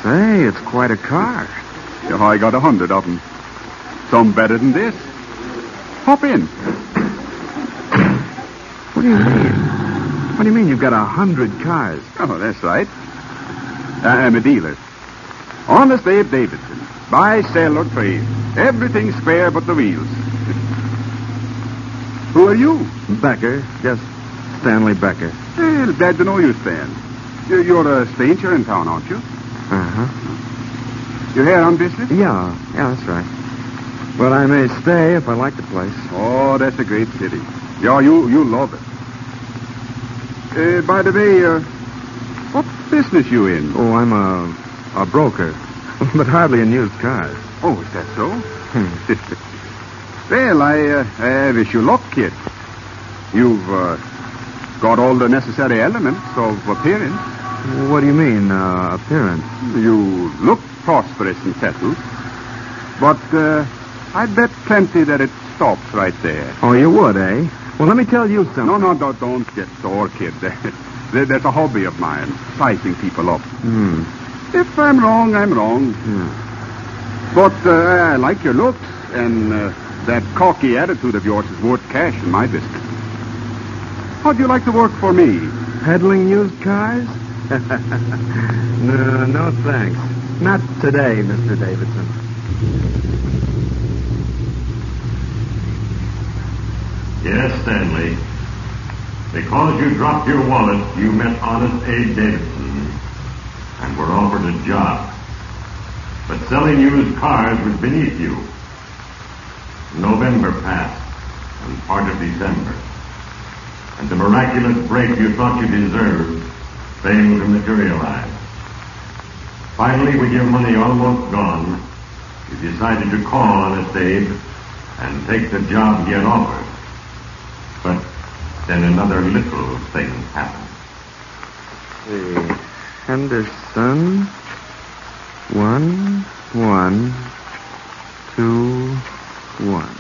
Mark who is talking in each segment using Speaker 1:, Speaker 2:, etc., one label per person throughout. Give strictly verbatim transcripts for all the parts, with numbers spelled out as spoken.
Speaker 1: Say, it's quite a car.
Speaker 2: Yeah, I got a hundred of them. Some better than this. Hop in.
Speaker 1: What do you mean? What do you mean you've got a hundred cars?
Speaker 2: Oh, that's right. I'm a dealer. Honest Abe Davidson. Buy, sell, or trade. Everything square but the wheels. Who are you?
Speaker 1: Becker. Just Stanley Becker.
Speaker 2: Well, glad to know you, Stan. You- You're a stranger in town, aren't you?
Speaker 1: Uh-huh.
Speaker 2: You're here on business?
Speaker 1: Yeah, yeah, that's right. But I may stay if I like the place.
Speaker 2: Oh, that's a great city. Yeah, you, you love it. Uh, by the way, uh, what business you in?
Speaker 1: Oh, I'm a, a broker, but hardly in used cars.
Speaker 2: Oh, is that so? Well, I, uh, I wish you luck, kid. You've uh, got all the necessary elements of appearance.
Speaker 1: What do you mean, uh, appearance?
Speaker 2: You look prosperous and settled. But uh, I'd bet plenty that it stops right there.
Speaker 1: Oh, you would, eh? Well, let me tell you something.
Speaker 2: No, no, don't, don't get sore, kid. There- There's a hobby of mine, sizing people up.
Speaker 1: Hmm.
Speaker 2: If I'm wrong, I'm wrong.
Speaker 1: Hmm.
Speaker 2: But uh, I like your looks, and uh, that cocky attitude of yours is worth cash in my business. How'd you like to work for me?
Speaker 1: Peddling used cars? no, no thanks. Not today, Mister Davidson.
Speaker 3: Yes, Stanley. Because you dropped your wallet, you met Honest Abe Davidson and were offered a job. But selling used cars was beneath you. November passed, and part of December. And the miraculous break you thought you deserved failed to materialize. Finally, with your money almost gone, you decided to call Honest Abe and take the job he had offered. But then another little thing happened.
Speaker 1: See. Henderson. One, one, two, one.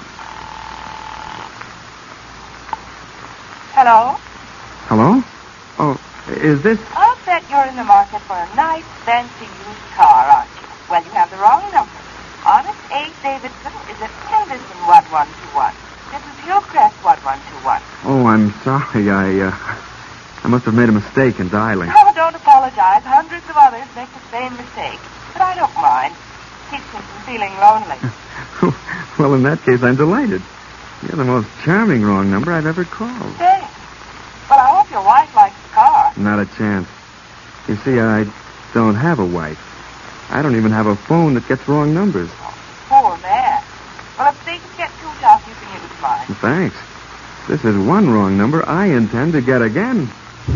Speaker 4: Hello?
Speaker 1: Hello? Oh, is this...
Speaker 4: I'll bet you're in the market for a nice, fancy used car, aren't you? Well, you have the wrong number. Honest Abe Davidson is at Henderson one one two one. This is Hillcrest one one two one.
Speaker 1: Oh, I'm sorry. I, uh... I must have made a mistake in dialing.
Speaker 4: Oh, don't apologize. Hundreds of others make the same mistake. But I don't mind. Keeps me from feeling lonely.
Speaker 1: Well, in that case, I'm delighted. You're the most charming wrong number I've ever called.
Speaker 4: Thanks. Well, I hope your wife likes the car.
Speaker 1: Not a chance. You see, I don't have a wife. I don't even have a phone that gets wrong numbers.
Speaker 4: Poor man. Well, if things get too tough, you can use mine.
Speaker 1: Thanks. This is one wrong number I intend to get again.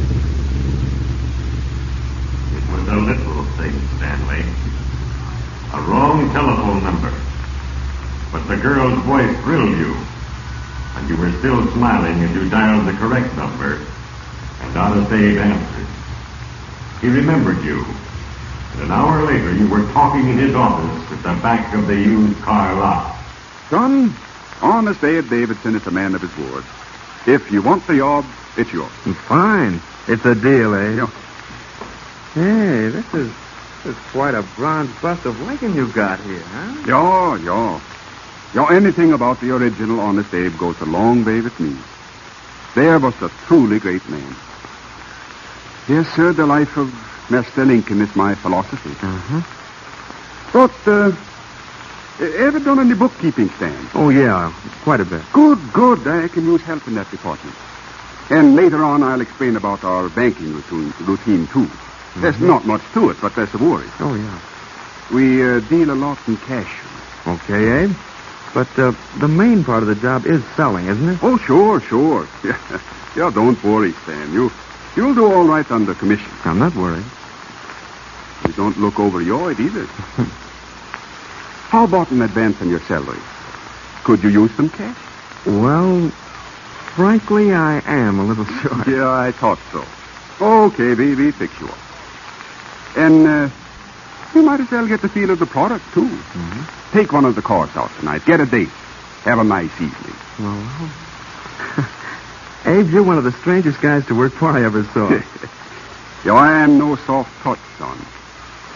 Speaker 3: It was a little thing, Stanley. A wrong telephone number. But the girl's voice thrilled you. And you were still smiling as you dialed the correct number. And Honest Abe answered. He remembered you. And an hour later, you were talking in his office at the back of the used car lot.
Speaker 2: Son, Honest Abe Davidson is a man of his word. If you want the job, it's yours.
Speaker 1: Fine. It's a deal, eh?
Speaker 2: Yeah.
Speaker 1: Hey, this is, this is quite a bronze bust of Lincoln you got here, huh?
Speaker 2: Yeah, yeah. Yeah, anything about the original Honest Abe goes a long way with me. There was a truly great man. Yes, sir, the life of Master Lincoln is my philosophy.
Speaker 1: Uh-huh.
Speaker 2: But, uh, ever done any bookkeeping, Stan?
Speaker 1: Oh, yeah, quite a bit.
Speaker 2: Good, good. I can use help in that department. And later on, I'll explain about our banking routine, routine too. Mm-hmm. There's not much to it, but there's a worry.
Speaker 1: Oh, yeah.
Speaker 2: We uh, deal a lot in cash.
Speaker 1: Okay, Abe. But uh, the main part of the job is selling, isn't it?
Speaker 2: Oh, sure, sure. Yeah, yeah, don't worry, Stan. You, you'll do all right under commission.
Speaker 1: I'm not worried.
Speaker 2: You don't look overjoyed either. How about an advance on your salary? Could you use some cash?
Speaker 1: Well, frankly, I am a little short.
Speaker 2: Yeah, I thought so. Okay, we, we fix you up. And uh, you might as well get the feel of the product, too.
Speaker 1: Mm-hmm.
Speaker 2: Take one of the cars out tonight. Get a date. Have a nice evening.
Speaker 1: Well, Abe, you're one of the strangest guys to work for I ever saw.
Speaker 2: Yeah, I am no soft touch, son.